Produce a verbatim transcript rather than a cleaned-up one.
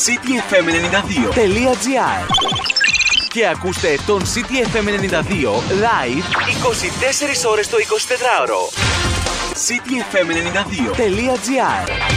σι τι εφ εμ ενενήντα δύο τελεία τζι άρ και ακούστε τον σι τι εφ εμ ενενήντα δύο live είκοσι τέσσερις ώρες το εικοσιτετράωρο. σι τι εφ εμ ενενήντα δύο τελεία τζι άρ